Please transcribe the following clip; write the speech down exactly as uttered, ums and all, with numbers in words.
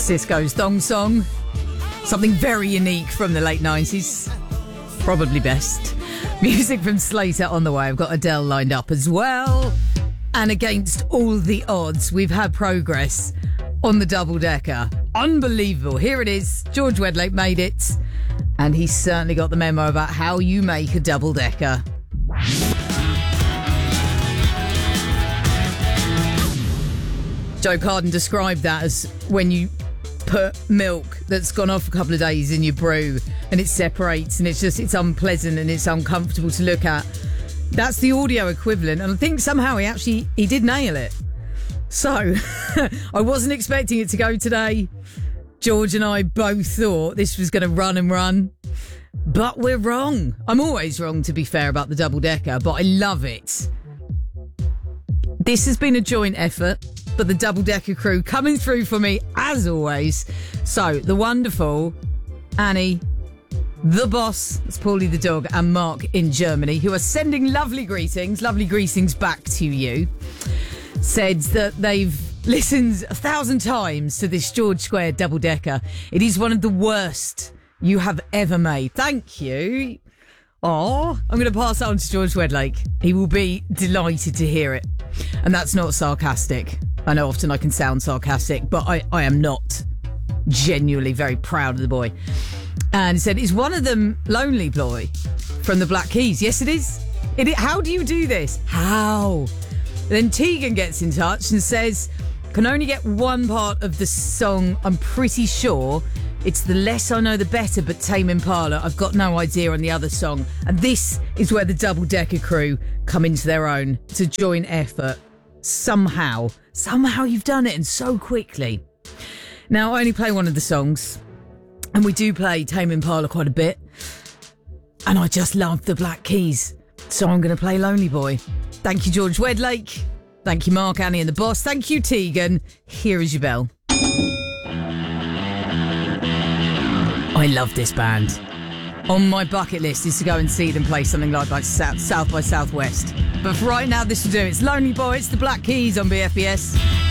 Cisco's Thong Song. Something very unique from the late nineties. Probably best. Music from Slater on the way. I've got Adele lined up as well. And against all the odds, we've had progress on the double-decker. Unbelievable. Here it is. George Wedlake made it. And he's certainly got the memo about how you make a double-decker. Joe Carden described that as when you put milk that's gone off a couple of days in your brew and it separates and it's just, it's unpleasant and it's uncomfortable to look at. That's the audio equivalent. And I think somehow he actually, he did nail it. So, I wasn't expecting it to go today. George and I both thought this was going to run and run. But we're wrong. I'm always wrong, to be fair, about the double-decker, but I love it. This has been a joint effort, but the double-decker crew coming through for me, as always. So, the wonderful Annie, the boss, that's Paulie the dog, and Mark in Germany, who are sending lovely greetings, lovely greetings back to you, said that they've listened a thousand times to this George Square double-decker. It is one of the worst you have ever made. Thank you. Oh, I'm going to pass that on to George Wedlake. He will be delighted to hear it. And that's not sarcastic. I know often I can sound sarcastic, but I, I am not. Genuinely very proud of the boy. And he said, is one of them Lonely Boy from the Black Keys? Yes, it is. It, how do you do this? How? Then Tegan gets in touch and says, can only get one part of the song. I'm pretty sure it's The Less I Know The Better, but Tame Impala. I've got no idea on the other song. And this is where the double-decker crew come into their own. It's a joint effort. Somehow. Somehow you've done it, and so quickly. Now, I only play one of the songs, and we do play Tame Impala quite a bit. And I just love the Black Keys. So I'm going to play Lonely Boy. Thank you, George Wedlake. Thank you, Mark, Annie and the boss. Thank you, Tegan. Here is your bell. I love this band. On my bucket list is to go and see them play something like, like South, South by Southwest. But for right now, this will do. It's Lonely Boy. It's the Black Keys on B F B S.